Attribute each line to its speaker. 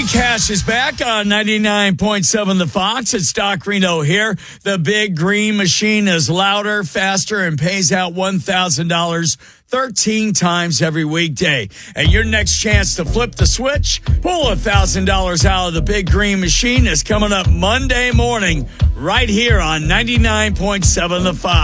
Speaker 1: Cash is back on 99.7 The Fox. It's Doc Reno here. The big green machine is louder, faster, and pays out $1,000 13 times every weekday. And your next chance to flip the switch, pull $1,000 out of the big green machine is coming up Monday morning right here on 99.7 The Fox.